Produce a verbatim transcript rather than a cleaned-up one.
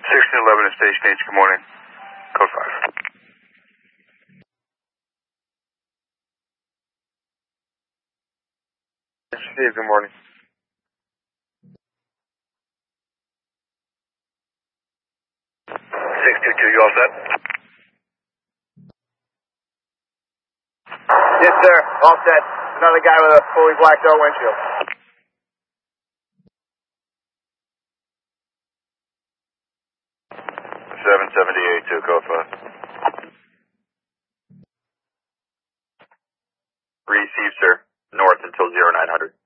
sixteen eleven to Station H, good morning. Code five. Steve, good morning. six two two, you all set? Yes, sir. All set. Another guy with a fully blacked out windshield. seven seventy-eight, two, code five. Receive, sir. North until zero nine hundred.